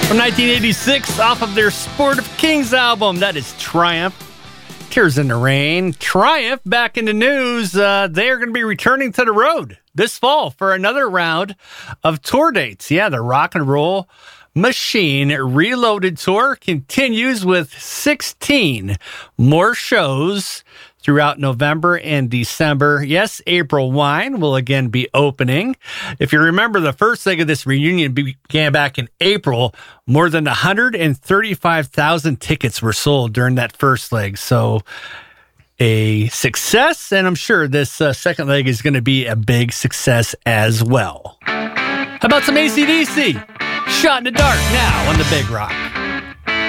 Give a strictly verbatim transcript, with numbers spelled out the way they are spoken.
From nineteen eighty-six, off of their Sport of Kings album, that is Triumph. Tears in the Rain. Triumph, back in the news, uh, they are going to be returning to the road this fall for another round of tour dates. Yeah, the Rock and Roll Machine Reloaded Tour continues with sixteen more shows throughout November and December. Yes, April Wine will again be opening. If you remember, the first leg of this reunion began back in April. More than one hundred thirty-five thousand tickets were sold during that first leg. So a success, and I'm sure this uh, second leg is going to be a big success as well. How about some A C D C? Shot in the Dark now on the Big Rock.